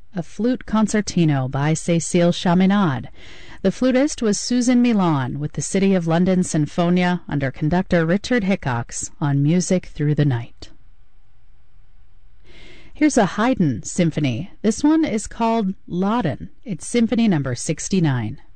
A Flute Concertino by Cécile Chaminade. The flutist was Susan Milan with the City of London Sinfonia under conductor Richard Hickox on Music Through the Night. Here's a Haydn symphony. This one is called Laden. It's Symphony number 69.